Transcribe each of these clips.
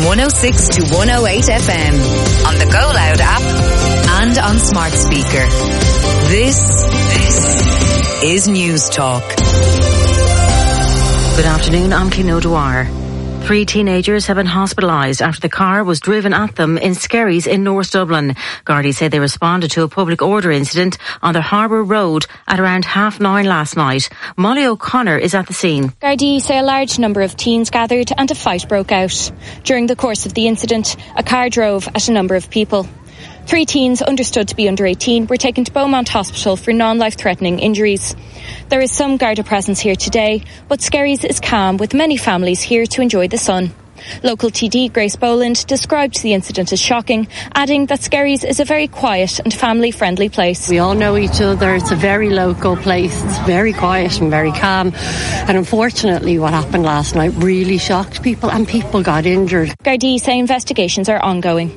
106 to 108 FM, on the Go Loud app and on smart speaker. This is News Talk. Good afternoon, I'm Clín O'Dwyer. 3 teenagers have been hospitalised after the car was driven at them in Skerries in North Dublin. Gardaí say they responded to a public order incident on the Harbour Road at around 9:30 last night. Molly O'Connor is at the scene. Gardaí say a large number of teens gathered and a fight broke out. During the course of the incident, a car drove at a number of people. 3 teens understood to be under 18 were taken to Beaumont Hospital for non-life-threatening injuries. There is some Garda presence here today, but Skerries is calm with many families here to enjoy the sun. Local TD Grace Boland described the incident as shocking, adding that Skerries is a very quiet and family-friendly place. We all know each other. It's a very local place. It's very quiet and very calm. And unfortunately, what happened last night really shocked people and people got injured. Gardaí say investigations are ongoing.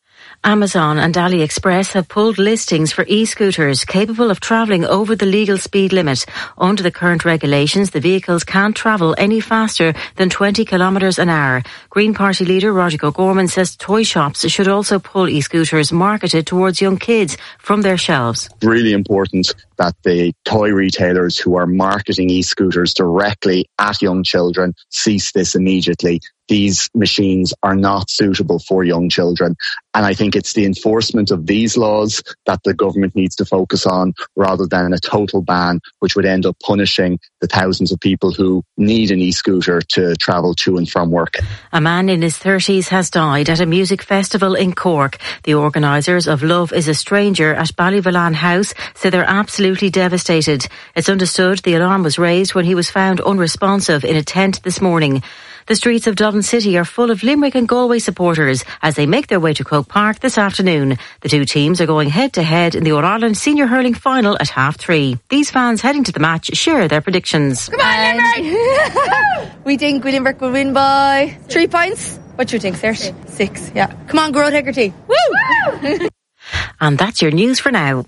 Amazon and AliExpress have pulled listings for e-scooters capable of travelling over the legal speed limit. Under the current regulations, the vehicles can't travel any faster than 20 kilometres an hour. Green Party leader Roger O'Gorman says toy shops should also pull e-scooters marketed towards young kids from their shelves. Really important that the toy retailers who are marketing e-scooters directly at young children cease this immediately. These machines are not suitable for young children. And I think it's the enforcement of these laws that the government needs to focus on rather than a total ban, which would end up punishing the thousands of people who need an e-scooter to travel to and from work. A man in his 30s has died at a music festival in Cork. The organisers of Love is a Stranger at Ballyvillan House say they're absolutely devastated. It's understood the alarm was raised when he was found unresponsive in a tent this morning. The streets of Dublin City are full of Limerick and Galway supporters as they make their way to Croke Park this afternoon. The two teams are going head-to-head in the All-Ireland Senior Hurling Final at 3:30. These fans heading to the match share their predictions. Come on, Limerick! We think Limerick will win by 3 points. What do you think, Serge? 6, yeah. Come on, Grove Hegarty. Woo! And that's your news for now.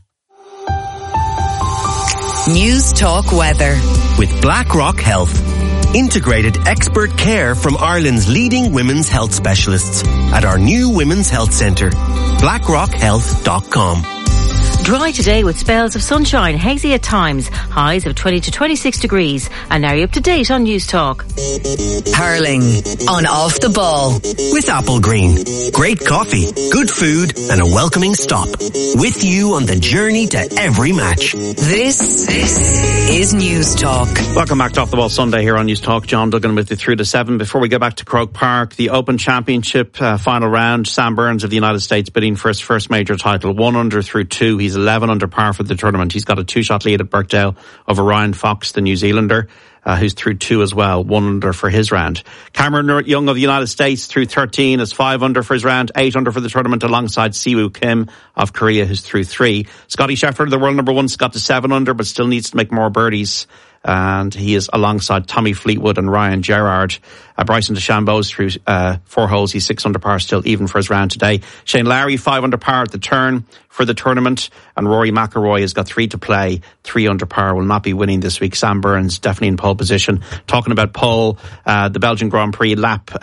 News Talk weather. With BlackRock Health. Integrated expert care from Ireland's leading women's health specialists at our new Women's Health Centre. BlackRockHealth.com. Dry today with spells of sunshine, hazy at times, highs of 20 to 26 degrees. And now you're up to date on News Talk. Hurling on Off the Ball with Apple Green. Great coffee, good food and a welcoming stop. With you on the journey to every match. This is News Talk. Welcome back to Off the Ball Sunday here on News Talk. John Duggan with you through to 7. Before we go back to Croke Park, the Open Championship final round. Sam Burns of the United States bidding for his first major title. 1 under through 2. He's 11 under par for the tournament. He's got a 2-shot lead at Birkdale over Ryan Fox, the New Zealander, who's through 2 as well, 1 under for his round. Cameron Young of the United States through 13 is 5 under for his round, 8 under for the tournament alongside Siwoo Kim of Korea, who's through 3. Scotty Scheffler, the world number 1, got to 7 under but still needs to make more birdies. And he is alongside Tommy Fleetwood and Ryan Gerrard. Bryson DeChambeau's through 4 holes. He's 6 under par, still even for his round today. Shane Lowry, 5 under par at the turn for the tournament. And Rory McIlroy has got 3 to play, 3 under par, will not be winning this week. Sam Burns definitely in pole position. Talking about pole, the Belgian Grand Prix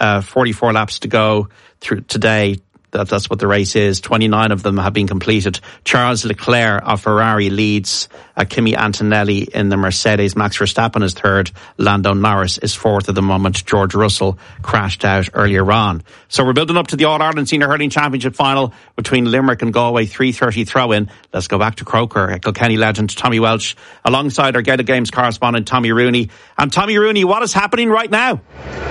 44 laps to go through today. That's what the race is. 29 of them have been completed. Charles Leclerc of Ferrari leads. Kimi Antonelli in the Mercedes. Max Verstappen is 3rd. Lando Norris is 4th at the moment. George Russell crashed out earlier on. So we're building up to the All-Ireland Senior Hurling Championship final between Limerick and Galway. 3:30 throw-in. Let's go back to Croker. Kilkenny legend Tommy Welch alongside our Gaelic Games correspondent Tommy Rooney. And Tommy Rooney, what is happening right now?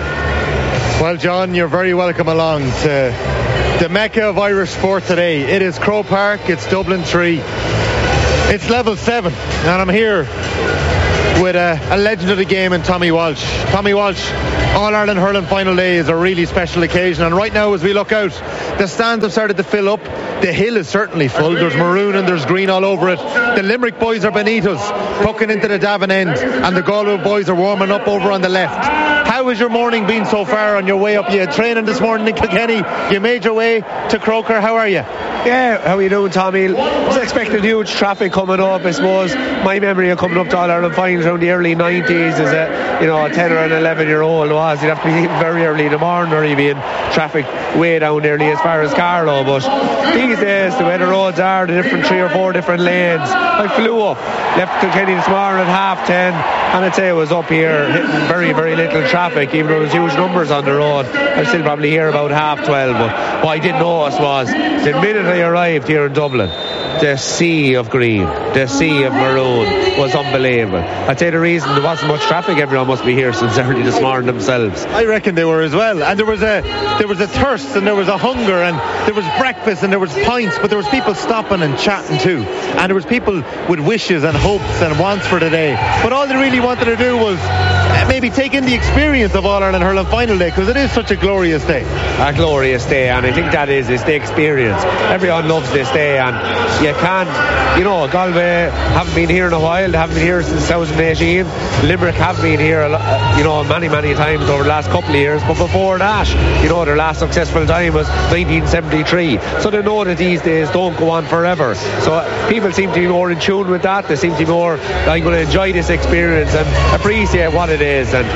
Well, John, you're very welcome along to the Mecca of Irish sport today. It is Croke Park, it's Dublin 3. It's level 7, and I'm here with a legend of the game in Tommy Walsh. Tommy Walsh, All-Ireland Hurling Final Day is a really special occasion, and right now as we look out, the stands have started to fill up. The hill is certainly full. There's maroon and there's green all over it. The Limerick boys are beneath us, pucking into the Davin end, and the Galway boys are warming up over on the left. How has your morning been so far on your way up? You had training this morning in Kilkenny. You made your way to Croker. How are you? Yeah, how are you doing, Tommy? I was expecting huge traffic coming up. I suppose my memory of coming up to All-Ireland Finals around the early 90s as a 10 or an 11-year-old was. You'd have to be leaving very early in the morning or you'd be in traffic way down nearly as far as Carlow. But these days, the way the roads are, the different 3 or 4 different lanes, I flew up, left Kilkenny this morning at 10:30, and I'd say I was up here hitting very, very little traffic, even though there was huge numbers on the road. I'm still probably here about 12:30, but what I did notice was the minute I arrived here in Dublin, the sea of green, the sea of maroon was unbelievable. I'd say the reason there wasn't much traffic, everyone must be here since early this morning themselves. I reckon they were as well. And there was a thirst and there was a hunger and there was breakfast and there was pints, but there was people stopping and chatting too. And there was people with wishes and hopes and wants for the day. But all they really wanted to do was maybe take in the experience of All-Ireland Hurling Final Day, because it is such a glorious day. A glorious day, and I think that is the experience. Everyone loves this day, and you can't, Galway haven't been here in a while. They haven't been here since 2018. Limerick have been here, many times over the last couple of years. But before that, their last successful time was 1973. So they know that these days don't go on forever. So people seem to be more in tune with that. They seem to be more, I'm going to enjoy this experience and appreciate what it is. And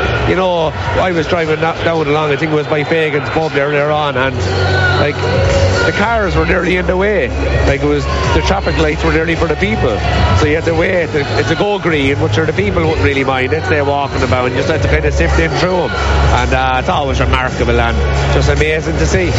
I was driving down along, I think it was by Fagan's pub earlier on, and the cars were nearly in the way. The traffic lights were nearly for the people, so you had to wait. It's a go green, which the people wouldn't really mind. It's there walking about, and you just had to kind of sift in through them, and it's always remarkable and just amazing to see.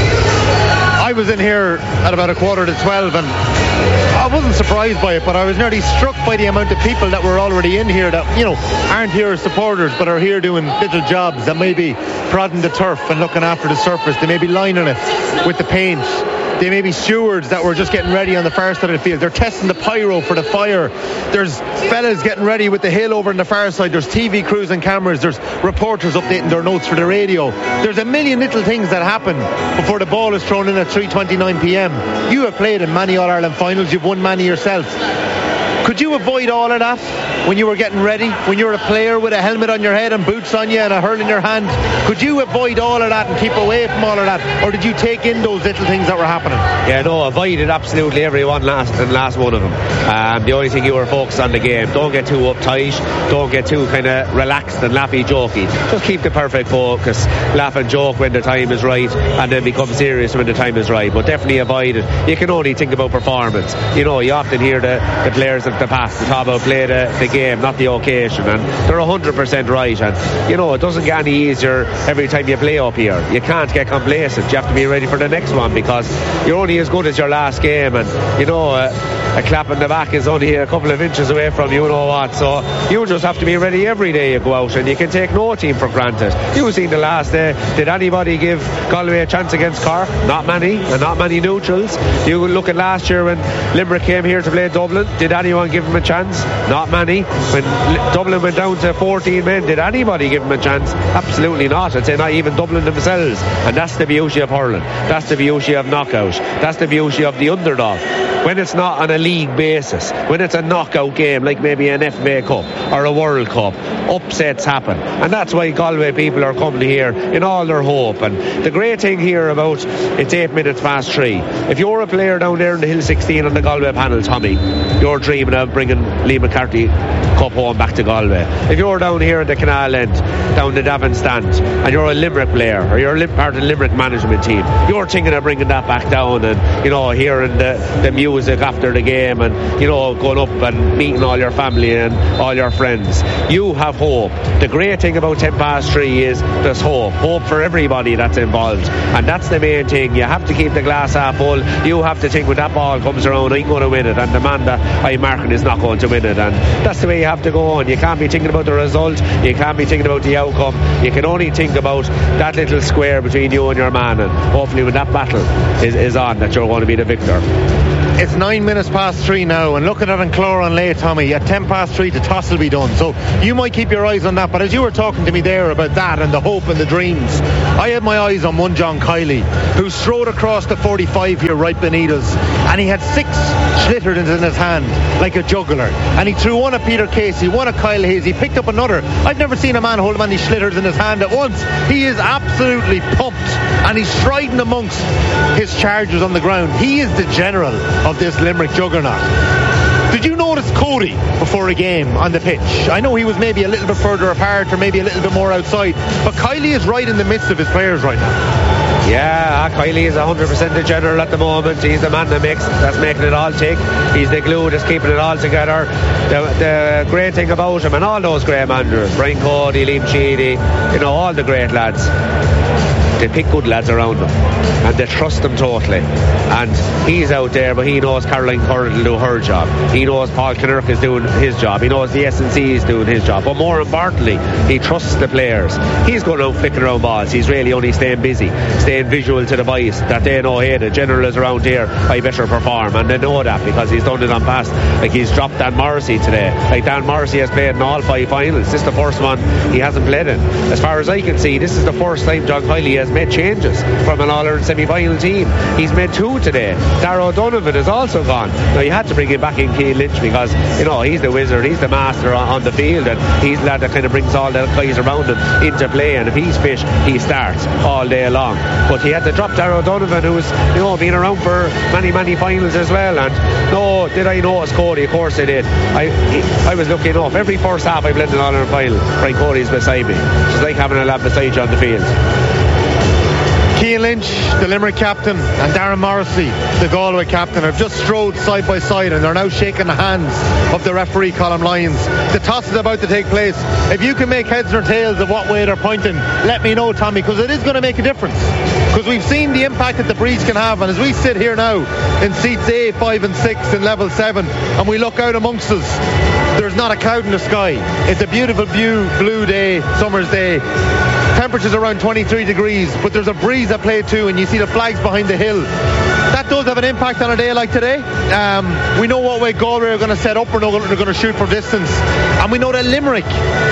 I was in here at about 11:45, and I wasn't surprised by it, but I was nearly struck by the amount of people that were already in here that aren't here as supporters but are here doing little jobs, that may be prodding the turf and looking after the surface. They may be lining it with the paint. They may be stewards that were just getting ready on the far side of the field. They're testing the pyro for the fire. There's fellas getting ready with the hill over on the far side. There's TV crews and cameras. There's reporters updating their notes for the radio. There's a million little things that happen before the ball is thrown in at 3:29 p.m. You have played in many All-Ireland finals. You've won many yourself. Could you avoid all of that when you were getting ready, when you were a player with a helmet on your head and boots on you and a hurl in your hand? Could you avoid all of that and keep away from all of that, or did you take in those little things that were happening? Yeah, no, avoided absolutely every last one of them. The only thing you were focused on the game. Don't get too uptight, don't get too kind of relaxed and laughy jokey. Just keep the perfect focus, laugh and joke when the time is right, and then become serious when the time is right. But definitely avoid it. You can only think about performance. You often hear the players of the past talk about play the game, not the occasion, and they're 100% right. And it doesn't get any easier every time you play up here. You can't get complacent. You have to be ready for the next one, because you're only as good as your last game, and a clap in the back is only a couple of inches away from so you just have to be ready every day you go out, and you can take no team for granted. You've seen the last day, did anybody give Galway a chance against Cork? Not many, and not many neutrals. You look at last year when Limerick came here to play Dublin, did anyone give them a chance? Not many. When Dublin went down to 14 men, did anybody give them a chance? Absolutely not. I'd say not even Dublin themselves. And that's the beauty of hurling. That's the beauty of knockout. That's the beauty of the underdog. When it's not on a league basis, when it's a knockout game like maybe an FA Cup or a World Cup, upsets happen, and that's why Galway people are coming here in all their hope. And the great thing here about it's 8 minutes past 3. If you're a player down there in the Hill 16 on the Galway panel, Tommy, you're dreaming of bringing Lee McCarthy Cup home back to Galway. If you're down here in the Canal End, down the Davin stand, and you're a Limerick player or you're part of the Limerick management team, you're thinking of bringing that back down and hearing the music after the game and going up and meeting all your family and all your friends. You have hope. The great thing about 10 past 3 is there's hope for everybody that's involved, and that's the main thing. You have to keep the glass half full. You have to think when that ball comes around, I'm going to win it, and the man that I'm marking is not going to win it, and that's the way you have to go on. You can't be thinking about the result, you can't be thinking about the outcome. You can only think about that little square between you and your man, and hopefully when that battle is on, that you're going to be the victor. It's 9 minutes past 3 now, and looking at an Clore on late, Tommy, at 10 past 3 the toss will be done, so you might keep your eyes on that. But as you were talking to me there about that and the hope and the dreams, I had my eyes on one John Kiley, who strode across the 45 here right beneath us, and he had 6 Schlittertons in his hand like a juggler, and he threw one at Peter Casey, one at Kyle Hayes, he picked up another. I've never seen a man hold many Schlitters in his hand at once. He is absolutely pumped, and he's striding amongst his chargers on the ground. He is the general of this Limerick juggernaut. Did you notice Cody before a game on the pitch? I know he was maybe a little bit further apart or maybe a little bit more outside, but Kiley is right in the midst of his players right now. Yeah, Kiley is 100% the general at the moment. He's the man in the mix that's making it all tick. He's the glue that's keeping it all together. The great thing about him, and all those great managers, Brian Cody, Liam Sheedy, all the great lads, they pick good lads around them and they trust them totally. And he's out there, but he knows Caroline Curran will do her job. He knows Paul Kinnerk is doing his job. He knows the S&C is doing his job. But more importantly, he trusts the players. He's going out flicking around balls. He's really only staying busy, staying visual to the boys, that they know, hey, the general is around here, I better perform. And they know that because he's done it on past. Like, he's dropped Dan Morrissey today. Like, Dan Morrissey has played in all 5 finals. This is the first one he hasn't played in. As far as I can see, this is the first time John Kiley has made changes from an All-Ireland semi-final team. He's made 2 today. Darragh O'Donovan is also gone. Now, you had to bring him back in Cian Lynch because, he's the wizard, he's the master on the field, and he's the lad that kind of brings all the guys around him into play, and if he's fit, he starts all day long. But he had to drop Darragh O'Donovan, who's, been around for many, many finals as well. And did I notice Cody? Of course I did. I was looking off. Every first half I played an All-Ireland final, Brian Cody's beside me. It's like having a lad beside you on the field. Cian Lynch, the Limerick captain, and Darren Morrissey, the Galway captain, have just strode side by side and they're now shaking the hands of the referee, Colm Lyons. The toss is about to take place. If you can make heads or tails of what way they're pointing, let me know, Tommy, because it is going to make a difference. Because we've seen the impact that the breeze can have, and as we sit here now in seats A, 5 and 6 in level 7, and we look out amongst us, there's not a cloud in the sky. It's a beautiful blue day, summer's day. Temperatures around 23 degrees, but there's a breeze at play too, and you see the flags behind the hill. That does have an impact on a day like today. We know what way Galway are going to set up, or they're going to shoot for distance, and we know that Limerick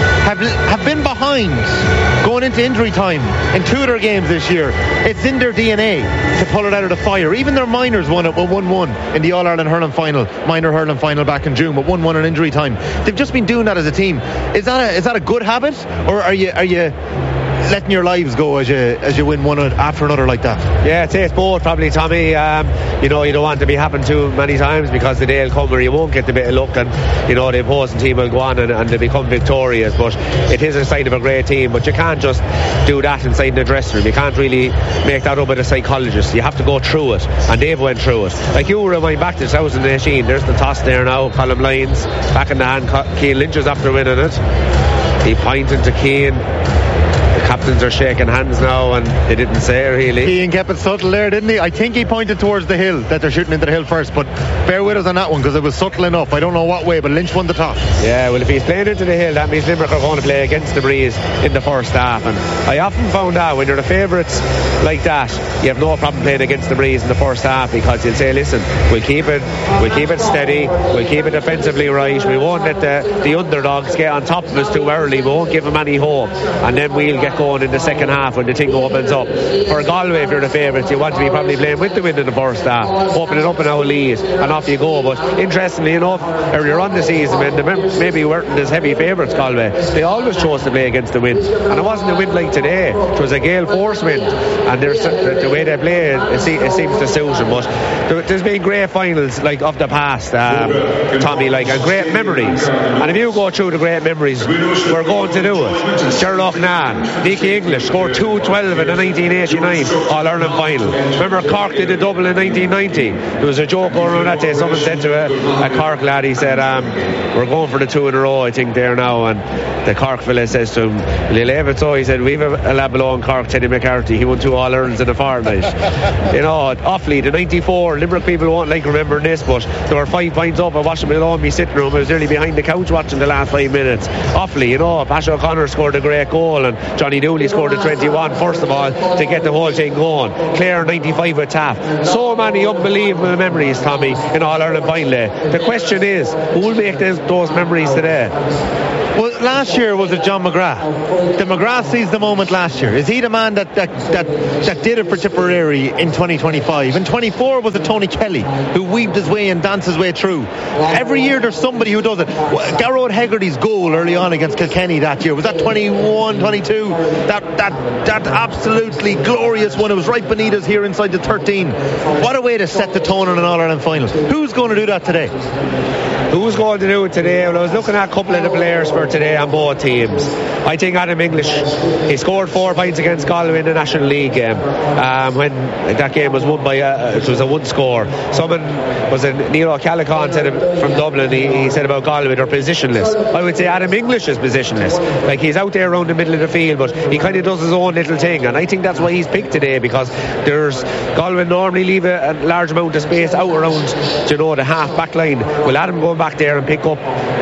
have been behind going into injury time in 2 of their games this year. It's in their DNA to pull it out of the fire. Even their minors won it with 1-1 in the All-Ireland hurling final, minor hurling final back in June, with 1-1 in injury time. They've just been doing that as a team. Is that a good habit, or are you letting your lives go as you win one after another like that? Yeah, it's both probably, Tommy. You don't want to be happened too many times, because the day will come where you won't get the bit of luck, and the opposing team will go on and they become victorious. But it is a sign of a great team. But you can't just do that inside the dressing room. You can't really make that up with a psychologist. You have to go through it, and they've went through it. Like, you rewind back to 2018, there's the toss there now, Colm Lyons back in the hand, Cian Lynch is after winning it. He pointed to Cian. Captains are shaking hands now, and they didn't say it really. Cian kept it subtle there, didn't he? I think he pointed towards the hill, that they're shooting into the hill first, but bear with us on that one, because it was subtle enough. I don't know what way, but Lynch won the toss. Yeah, well, if he's playing into the hill, that means Limerick are going to play against the breeze in the first half. And I often found out when you're the favourites like that, you have no problem playing against the breeze in the first half, because you'll say, listen, we'll keep it steady, we'll keep it defensively right, we won't let the underdogs get on top of us too early, we won't give them any hope, and then we'll get going in the second half when the thing opens up. For Galway, if you're the favourites, you want to be probably playing with the wind in the first half, opening up an old lead, and off you go. But interestingly enough, earlier on the season, when they maybe weren't as heavy favourites, Galway, they always chose to play against the wind, and it wasn't a wind like today. It was a gale force wind, and the way they play it seems to suit them. But there's been great finals like of the past, Tommy, like, and great memories. And if you go through the great memories, we're going to do it. Sherlock Nan, Nicky English scored 2-12 in the 1989 All-Ireland final. Remember, Cork did a double in 1990. There was a joke going around that day. Someone said to a Cork lad, he said, we're going for the 2 in a row, I think, there now. And the Cork fella says to him, will you leave it so? He said, we've a lad below in Cork, Teddy McCarthy. He won 2 All-Irelands in a fortnight. Awfully, the 94, Limerick people won't like remembering this, but there were 5 points up. I watched him below in my sitting room. I was nearly behind the couch watching the last 5 minutes. Awfully, Pash O'Connor scored a great goal, and Johnny Dooley scored a 21, first of all, to get the whole thing going. Clare 95 with Taff. So many unbelievable memories, Tommy, in All-Ireland final day. The question is, who will make those memories today? Well, last year was it John McGrath? The McGrath seized the moment last year. Is he the man that did it for Tipperary in 2025? In 24 was it Tony Kelly who weaved his way and danced his way through? Every year there's somebody who does it. Garrod Hegarty's goal early on against Kilkenny that year, was that 21, 22? That absolutely glorious one. It was right beneath us here inside the 13. What a way to set the tone in an All-Ireland final. Who's going to do that today? Who's going to do it today? Well, I was looking at a couple of the players for today on both teams. I think Adam English, he scored 4 points against Galway in the National League game when that game was won by it was a one score. Someone was Neil O'Callaghan said from Dublin, he said about Galway they're positionless. I would say Adam English is positionless. Like, he's out there around the middle of the field, but he kind of does his own little thing, and I think that's why he's picked today, because Galway normally leave a large amount of space out around the half back line. Will Adam go back there and pick up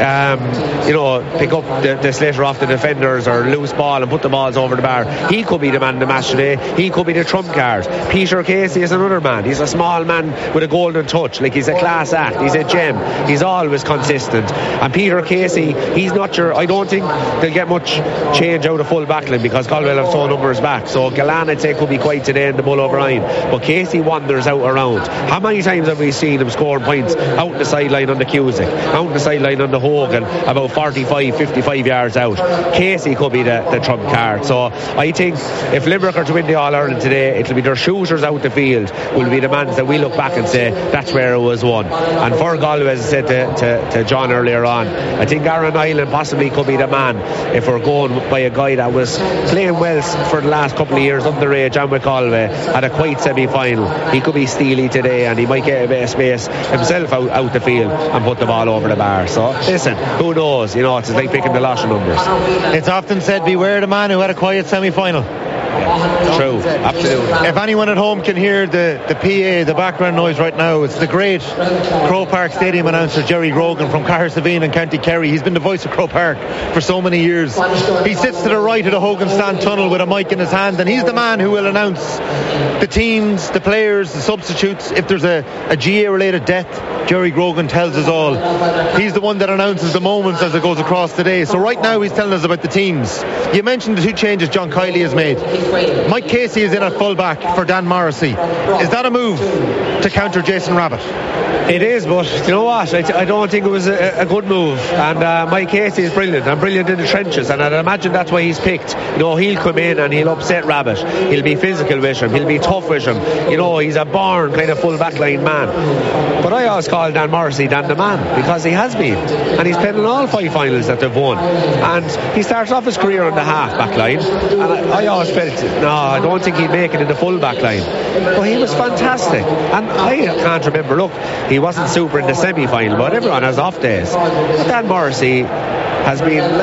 the sliotar off the defenders or loose ball and put the balls over the bar? He could be the man in the match today. He could be the trump card. Peter Casey is another man. He's a small man with a golden touch. Like, he's a class act. He's a gem. He's always consistent. And Peter Casey, he's not sure. I don't think they'll get much change out of full backline because Galway have so numbers back. So Gallan, I'd say, could be quiet today in the Bull O'Brien. But Casey wanders out around. How many times have we seen him scoring points out the sideline on the Cusick, out the sideline on the Hogan, about 45, 55 yards out? Casey could be the trump card. So I think if Limerick are to win the All-Ireland today, it'll be their shooters out the field will be the mans that we look back and say that's where it was won. And for Galway, as I said to John earlier on, I think Aaron Island possibly could be the man if we're going by a guy that was playing well for the last couple of years underage and with Galway, had a quiet semi-final. He could be steely today, and he might get a bit of space himself out the field and put the ball over the bar. So listen, who knows? It's like picking the lottery numbers. It's often said, beware the man who had a quiet semi-final. Yeah, true, absolutely. If anyone at home can hear the PA, the background noise right now, it's the great Croke Park Stadium announcer Jerry Grogan from Cahersiveen and County Kerry. He's been the voice of Croke Park for so many years. He sits to the right of the Hogan Stand tunnel with a mic in his hand, and he's the man who will announce the teams, the players, the substitutes. If there's a GA related death, Jerry Grogan tells us all. He's the one that announces the moments as it goes across today. So right now he's telling us about the teams. You mentioned the 2 changes John Kiley has made. Mike Casey is in at fullback for Dan Morrissey. Is that a move to counter Jason Rabbit? It is, but you know what? I don't think it was a good move. And Mike Casey is brilliant. And brilliant in the trenches, and I'd imagine that's why he's picked. He'll come in and he'll upset Rabbit. He'll be physical with him. He'll be tough with him. He's a born kind of full back line man. But I always call Dan Morrissey Dan the man, because he has been, and he's played in all 5 finals that they've won. And he started off his career on the half back line, and I always felt, no, I don't think he'd make it in the full back line. But he was fantastic, and I can't remember. Look, he wasn't super in the semi-final, but everyone has off days. But Dan Morrissey has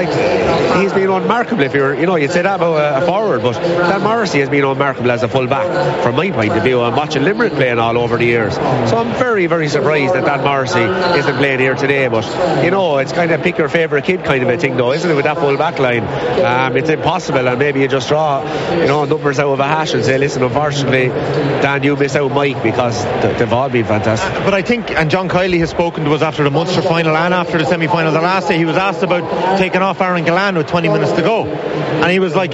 been he's been unmarkable. If you'd say that about a forward, but Dan Morrissey has been unmarkable as a full back from my point of view. I'm watching Limerick playing all over the years, so I'm very, very surprised that Dan Morrissey isn't playing here today. But it's kind of pick your favourite kid kind of a thing, though, isn't it, with that full back line? It's impossible, and maybe you just draw numbers out of a hash and say, listen, unfortunately Dan, you miss out Mike, because they've all been fantastic. But I think, and John Kiley has spoken to us after the Munster final and after the semi-final the last day, he was asked about taking off Aaron Gallan with 20 minutes to go, and he was like,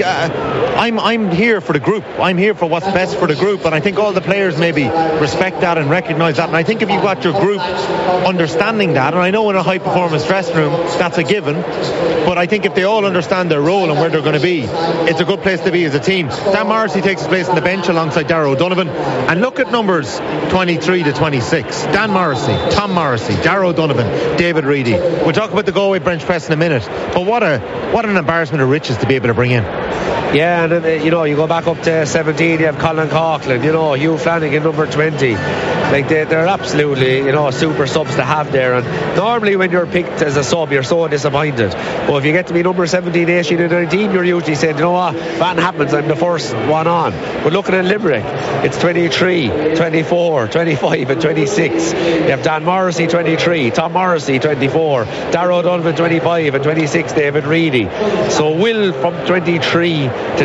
I'm here for the group, I'm here for what's best for the group. And I think all the players maybe respect that and recognise that. And I think if you've got your group understanding that, and I know in a high performance dressing room that's a given, but I think if they all understand their role and where they're going to be, it's a good place to be as a team. Dan Morrissey takes his place on the bench alongside Darragh O'Donovan, and look at numbers 23 to 26. Dan Morrissey, Tom Morrissey, Darragh O'Donovan, David Reedy. We'll talk about the Galway bench press in a minute, but what an embarrassment of riches to be able to bring in. Yeah, and you go back up to 17, you have Colin Coughlin, Hugh Flanagan, number 20. Like, they're absolutely, super subs to have there. And normally when you're picked as a sub, you're so disappointed. But if you get to be number 17, 18 and 19, you're usually saying, that happens, I'm the first one on. But looking at Limerick, it's 23, 24, 25 and 26. You have Dan Morrissey, 23, Tom Morrissey, 24, Darragh O'Donovan, 25 and 26, David Reedy. So Will from 23 to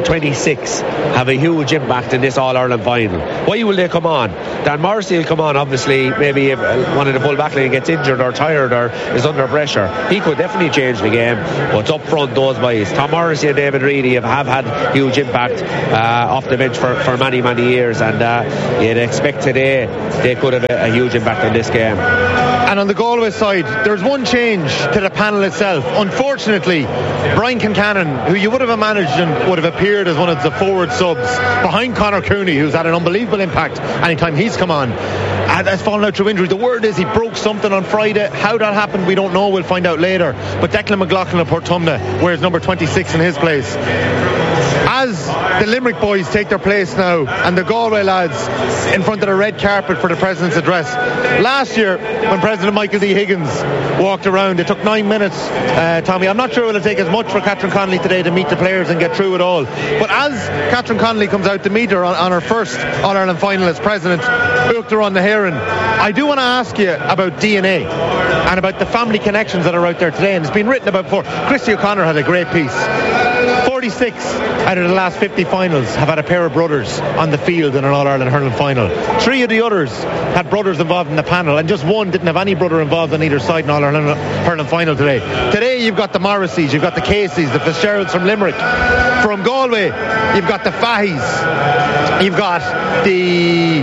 26 have a huge impact in this All-Ireland final. Why will they come on? Dan Morrissey will come on, obviously, maybe if one of the full back line gets injured or tired or is under pressure. He could definitely change the game, but up front, those boys, Tom Morrissey and David Reedy have had huge impact off the bench for many years, and you'd expect today they could have a huge impact on this game. And on the Galway side, there's one change to the panel itself. Unfortunately, Brian Kincannon, who you would have imagined would have appeared as one of the forward subs behind Conor Cooney, who's had an unbelievable impact anytime he's come on, has fallen out through injury. The word is he broke something on Friday. How that happened, we don't know. We'll find out later. But Declan McLaughlin of Portumna wears number 26 in his place. As the Limerick boys take their place now, and the Galway lads in front of the red carpet for the President's address. Last year, when President Michael D. Higgins walked around, it took 9 minutes, Tommy. I'm not sure it will take as much for Catherine Connolly today to meet the players and get through it all. But as Catherine Connolly comes out to meet her on her first All-Ireland final as President, Uachtar on the Heron, I do want to ask you about DNA and about the family connections that are out there today. And it's been written about before. Christy O'Connor had a great piece. 46 out of the last 50 finals have had a pair of brothers on the field in an All-Ireland hurling final. 3 of the others had brothers involved in the panel, and just one didn't have any brother involved on either side in All-Ireland hurling final today. Today you've got the Morrisseys, you've got the Caseys, the Fitzgeralds from Limerick. From Galway, you've got the Fahys, you've got the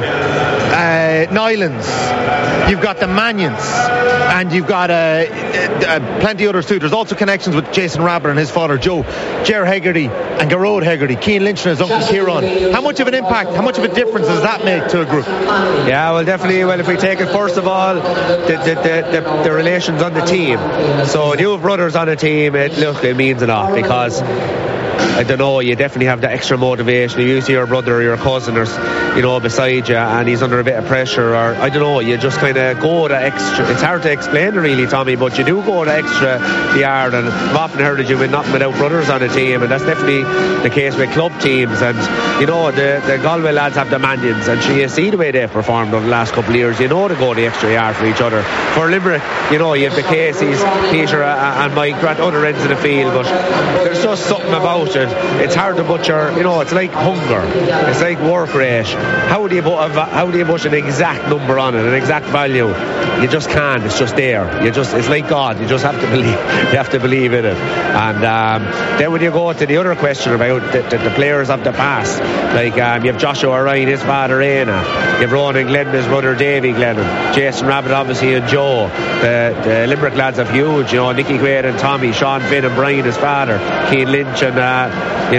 Nylands, you've got the Manions, and you've got plenty others too. There's also connections with Jason Rabber and his father Joe, Ger Hegarty and Garrod Hegarty, Cian Lynch and his uncle Kieran. How much of an impact, how much of a difference does that make to a group? Yeah, well, definitely. Well, if we take it first of all, the relations on the team. So you have brothers on a team, it means a lot, because I don't know, you definitely have the extra motivation. You see your brother or your cousin or, beside you, and he's under a bit of pressure, or I don't know, you just kind of go the extra. It's hard to explain really, Tommy, but you do go the extra yard, and I've often heard that you win nothing without brothers on a team, and that's definitely the case with club teams. And the Galway lads have the Manions, and you see the way they've performed over the last couple of years. To go the extra yard for each other. For Limerick, you have the Caseys, Peter and Mike at other ends of the field, but there's just something about it. It's hard to butcher. It's like hunger. It's like work rate. How do you put an exact number on it, an exact value? You just can't. It's just there. It's like God. You just have to believe. You have to believe in it. And then when you go to the other question about the players of the past, like you have Joshua Ryan, his father Aina, you have Ronan Glennon, his brother Davy Glennon, Jason Rabbit obviously, and Joe. The Limerick lads have huge. Nicky Quaid and Tommy, Sean Finn and Brian, his father, Cian Lynch and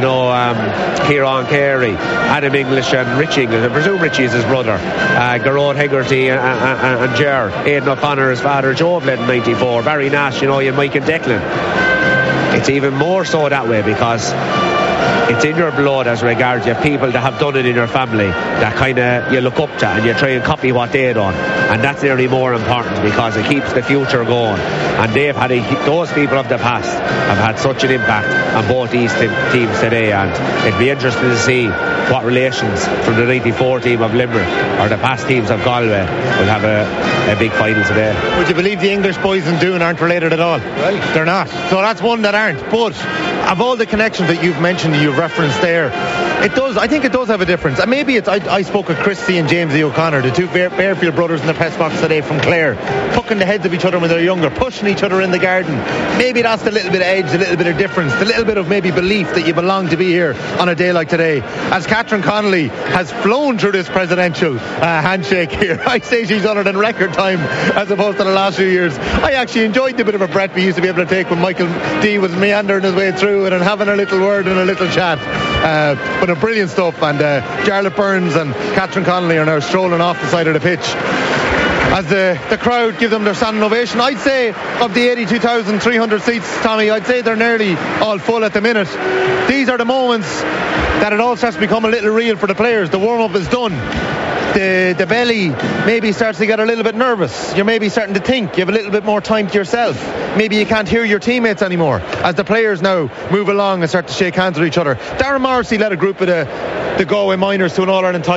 Kieran Carey, Adam English and Richie English. I presume Richie is his brother. Garrod Hegarty and Ger. Aidan O'Connor, his father. Joe led in 94. Barry Nash, you have Mike and Declan. It's even more so that way because it's in your blood as regards you have people that have done it in your family that kind of you look up to and you try and copy what they done, and that's nearly more important because it keeps the future going. And they've had those people of the past have had such an impact on both these teams today, and it'd be interesting to see what relations from the 94 team of Limerick or the past teams of Galway will have a big final today. Would you believe the English boys and Doon aren't related at all? Right. They're not. So that's one that aren't. But of all the connections that you've mentioned, you've referenced there, I think it does have a difference. And maybe I spoke with Christy and James O'Connor, the two Bearfield brothers in the press box today from Clare, pucking the heads of each other when they're younger, pushing each other in the garden. Maybe that's the little bit of edge, the little bit of difference, the little bit of maybe belief that you belong to be here on a day like today. As Catherine Connolly has flown through this presidential handshake here, I say she's done it in record time as opposed to the last few years. I actually enjoyed the bit of a breath we used to be able to take when Michael D was meandering his way through it and having a little word and a little chat. But a brilliant stuff, and Jarlath Burns and Catherine Connolly are now strolling off the side of the pitch as the crowd give them their standing ovation. I'd say of the 82,300 seats, Tommy, I'd say they're nearly all full at the minute. These are the moments that it all starts to become a little real for the players. The warm-up is done. The belly maybe starts to get a little bit nervous. You're maybe starting to think. You have a little bit more time to yourself. Maybe you can't hear your teammates anymore as the players now move along and start to shake hands with each other. Darren Morrissey led a group of the Galway Miners to an All-Ireland title.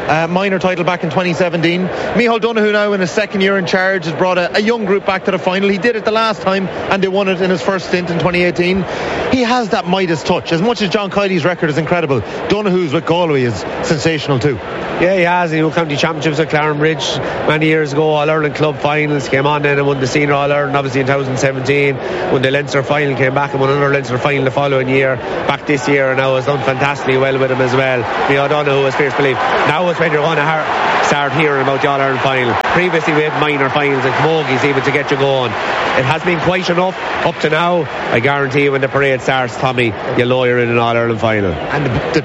minor title back in 2017. Micheál Donoghue now in his second year in charge has brought a young group back to the final. He did it the last time and they won it in his first stint in 2018. He has that Midas touch. As much as John Kiley's record is incredible, Donoghue's with Galway is sensational too. Yeah, he has. He won county championships at Clarenbridge many years ago, All-Ireland club finals, came on then and won the senior All-Ireland obviously in 2017, won the Leinster final, came back and won another Leinster final the following year, back this year, and now has done fantastically well with him as well. Micheál Donoghue has fierce belief. Now is when you're going to start hearing about the All-Ireland final. Previously we had minor finals and camogies even to get you going. It has been quite enough up to now. I guarantee you when the parade starts, Tommy, you'll lawyer in an All-Ireland final. And the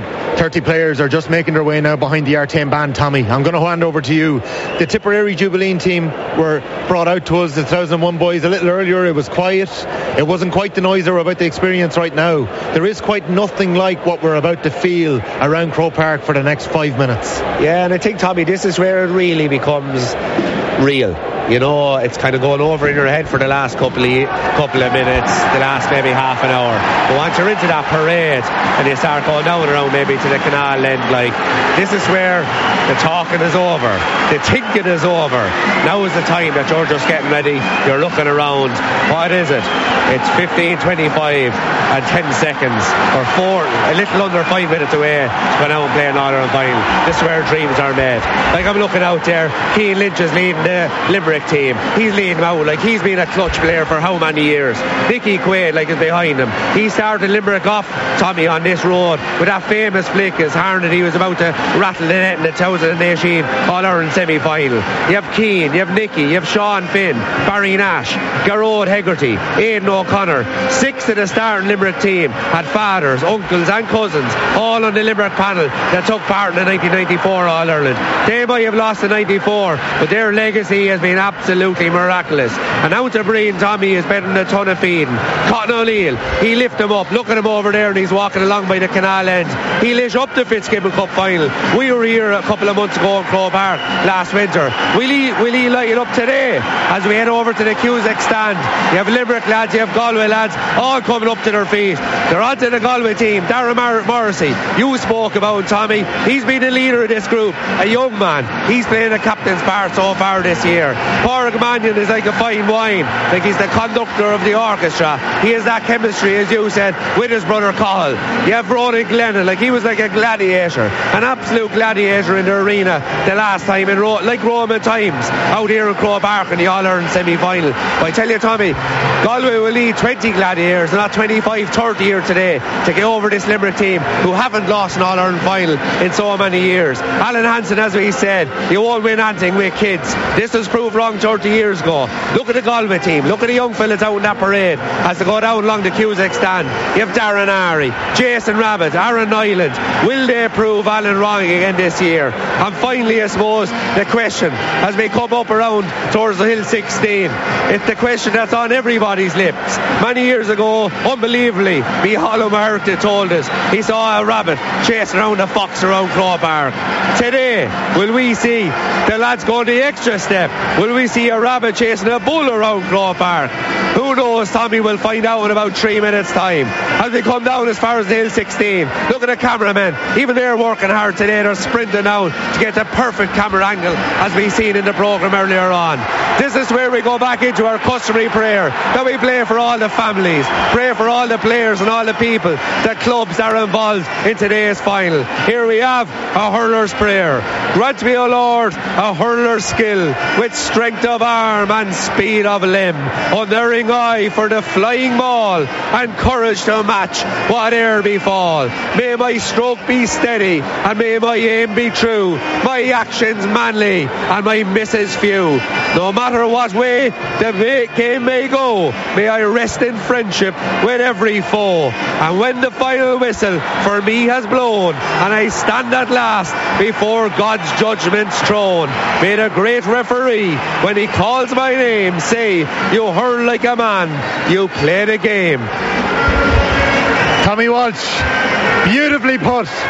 30 players are just making their way now behind the Artane band. Tommy, I'm going to hand over to you. The Tipperary Jubilee team were brought out to us, the 2001 boys, a little earlier. It was quiet. It wasn't quite the noise they're about to experience right now. There is quite nothing like what we're about to feel around Croke Park for the next 5 minutes. Yeah, and I think, Tommy, this is where it really becomes real. You know, it's kind of going over in your head for the last couple of minutes, the last maybe half an hour. But once you're into that parade and you start going down and around maybe to the canal end, like, this is where the talking is over, the thinking is over. Now is the time that you're just getting ready, you're looking around. What is it? It's 15, 25 and 10 seconds or a little under 5 minutes away to go out and play an All-Ireland final. This is where dreams are made. Like, I'm looking out there, Cian Lynch is leading the Limerick team. He's leading out, like, he's been a clutch player for how many years? Nicky Quaid, like, is behind him. He started Limerick off, Tommy, on this road with that famous flick as Harnett. He was about to rattle the net in the 2018 All-Ireland semi-final. You have Cian, you have Nicky, you have Sean Finn, Barry Nash, Garrod Hegarty, Aidan O'Connor. 6 of the starting Limerick team had fathers, uncles and cousins all on the Limerick panel that took part in the 1994 All-Ireland. They might have lost in 94, but their legacy has been absolutely miraculous. An ounce of breed, Tommy, is better than a ton of feeding. Cotton O'Neill, he lifted him up. Look at him over there, and he's walking along by the canal end. He lit up the Fitzgibbon Cup final. We were here a couple of months ago in Croke Park last winter. Will he light it up today as we head over to the Cusack stand? You have Limerick lads, you have Galway lads, all coming up to their feet. They're onto the Galway team. Darren Morrissey, you spoke about Tommy. He's been the leader of this group, a young man. He's playing a captain's part so far this year. Pádraig Mannion is like a fine wine, like he's the conductor of the orchestra. He has that chemistry, as you said, with his brother Cathal. You have Ronan Glennon, like he was like a gladiator, an absolute gladiator in the arena the last time, like Roman times, out here in Croke Park in the All-Ireland semi-final. But I tell you, Tommy, Galway will need 20 gladiators, not 25, 30 here today to get over this Limerick team who haven't lost an All-Ireland final in so many years. Alan Hansen, as we said, you won't win anything with kids. This was proved wrong 30 years ago. Look at the Galway team, look at the young fellas out in that parade as they go down along the Cusack stand. You have Darren Ari, Jason Rabbit, Aaron Nyland. Will they prove Alan wrong again this year? And finally, I suppose the question as we come up around towards the Hill 16, it's the question that's on everybody's lips. Many years ago, unbelievably, Micheál O'Maherty told us he saw a rabbit chasing around a fox around Croke Park. Today, will we see the lads go the extra step? Will we see a rabbit chasing a bull around Croke Park? Who knows, Tommy? We'll find out in about 3 minutes' time. As we come down as far as the Hill 16, look at the cameramen. Even they're working hard today. They're sprinting out to get the perfect camera angle, as we've seen in the programme earlier on. This is where we go back into our customary prayer that we play for all the families, pray for all the players and all the people, the clubs that are involved in today's final. Here we have a hurler's prayer. Grant me, O Lord, a hurler's skill with strength of arm and speed of limb, unerring eye for the flying ball and courage to match whate'er befall. May my stroke be steady and may my aim be true, my actions manly and my misses few. No matter what way the game may go, may I rest in friendship with every foe. And when the final whistle for me has blown and I stand at last before God's judgment's throne, may the great referee, when he calls my name, say, you hurl like a man, you play the game. Tommy Walsh, beautifully put.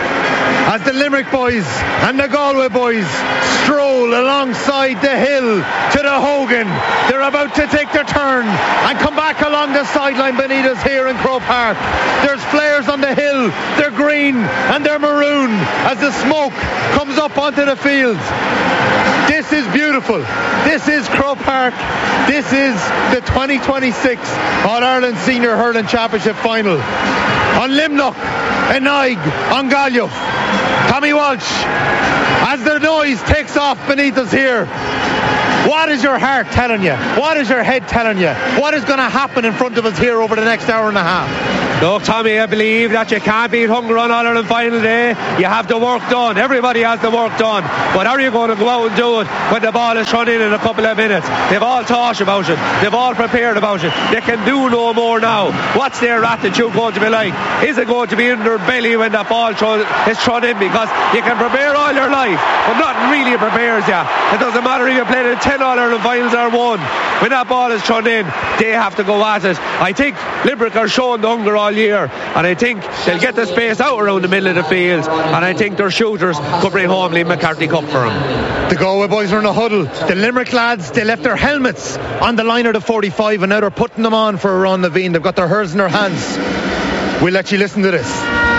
as the Limerick boys and the Galway boys stroll alongside the hill to the Hogan. They're about to take their turn and come back along the sideline beneath us here in Croke Park. There's flares on the hill. They're green and they're maroon as the smoke comes up onto the fields. This is beautiful. This is Croke Park. This is the 2026 All-Ireland Senior Hurling Championship Final. On Limnock, Enaig, on Gallup, Tommy Walsh, as the noise takes off beneath us here. What is your heart telling you? What is your head telling you? What is going to happen in front of us here over the next hour and a half? Look, Tommy, I believe that you can't beat Hunger on All-Ireland Final Day. You have the work done. Everybody has the work done. But are you going to go out and do it when the ball is thrown in a couple of minutes? They've all thought about it. They've all prepared about it. They can do no more now. What's their attitude going to be like? Is it going to be in their belly when that ball is thrown in? Because you can prepare all your life, but nothing really prepares you. It doesn't matter if you played in 10 All-Ireland Finals or 1. When that ball is thrown in, they have to go at it. I think Limerick are showing the hunger all year, and I think they'll get the space out around the middle of the field, and I think their shooters could bring home Liam McCarthy Cup for them. The Galway boys are in a huddle. The Limerick lads, they left their helmets on the line of the 45 and now they're putting them on for Ron Levine. They've got their hurls in their hands. We'll let you listen to this.